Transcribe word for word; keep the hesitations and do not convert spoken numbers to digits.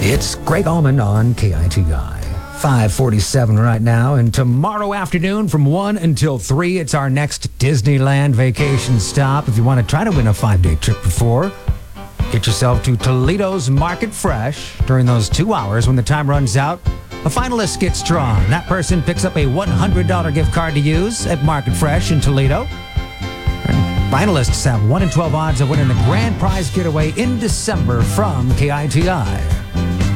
It's Greg Allman on K I T I. five forty-seven right now, and tomorrow afternoon from one until three, it's our next Disneyland vacation stop. If you want to try to win a five-day trip before, get yourself to Toledo's Market Fresh during those two hours. When the time runs out, a finalist gets drawn. That person picks up a one hundred dollars gift card to use at Market Fresh in Toledo. And finalists have one in twelve odds of winning the grand prize getaway in December from K I T I.